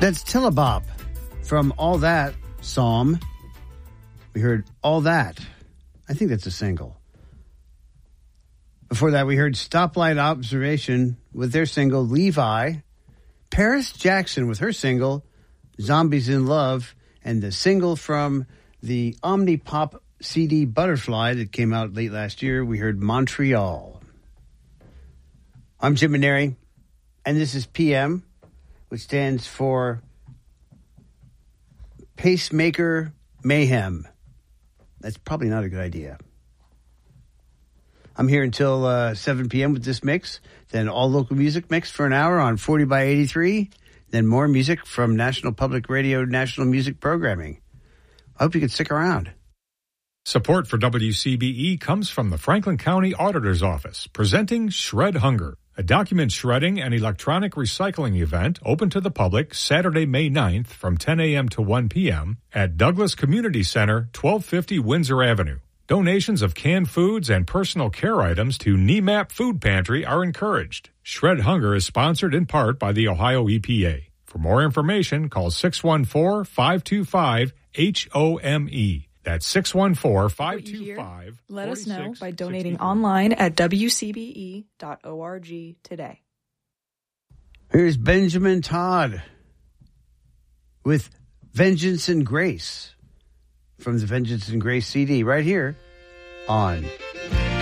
That's Tillabop from All That Psalm. We heard All That. I think that's a single. Before that, we heard Stoplight Observation with their single Levi. Paris Jackson with her single Zombies in Love. And the single from the Omnipop CD Butterfly that came out late last year, we heard Montreal. I'm Jim Maneri, and this is PM, which stands for Pacemaker Mayhem. That's probably not a good idea. I'm here until 7 p.m. with this mix, then all local music mix for an hour on 40 by 83, then more music from National Public Radio National Music Programming. I hope you can stick around. Support for WCBE comes from the Franklin County Auditor's Office, presenting Shred Hunger, a document shredding and electronic recycling event open to the public Saturday, May 9th from 10 a.m. to 1 p.m. at Douglas Community Center, 1250 Windsor Avenue. Donations of canned foods and personal care items to NEMAP Food Pantry are encouraged. Shred Hunger is sponsored in part by the Ohio EPA. For more information, call 614-525-HOME. That's 614-525. Let us know by donating online at wcbe.org today. Here's Benjamin Todd with Vengeance and Grace from the Vengeance and Grace CD right here on